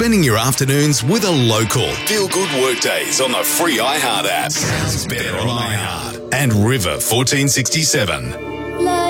spending your afternoons with a local. Feel good workdays on the free iHeart app. Sounds better on iHeart. And River 1467.